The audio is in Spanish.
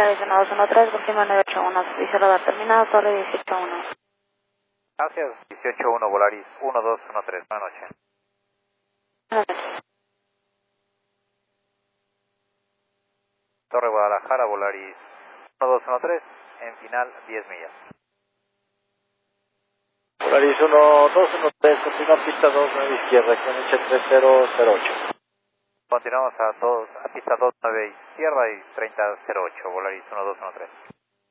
Volaris 1213, confirma 981, servicio radar terminado, torre 181. Gracias, 181 Volaris 1213, buenas noches. Buenas noches. Torre Guadalajara, Volaris 1213, en final 10 millas. Volaris 1213, continúa pista 29 izquierda, QNH 3008. Continuamos a pista 29 izquierda y 3008, Volaris 1213.